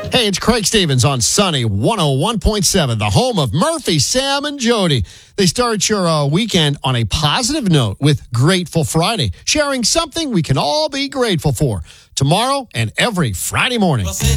Hey, it's Craig Stevens on Sunny 101.7, the home of Murphy, Sam, and Jody. They start your weekend on a positive note with Grateful Friday, sharing something we can all be grateful for tomorrow and every Friday morning.